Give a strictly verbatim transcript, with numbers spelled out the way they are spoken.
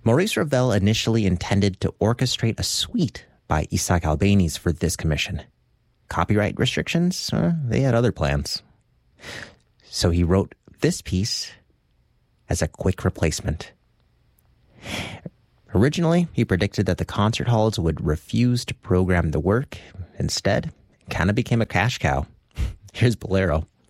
Maurice Ravel initially intended to orchestrate a suite by Isaac Albéniz for this commission. Copyright restrictions, uh, they had other plans. So he wrote this piece as a quick replacement. Originally, he predicted that the concert halls would refuse to program the work. Instead, it kind of became a cash cow. Here's Bolero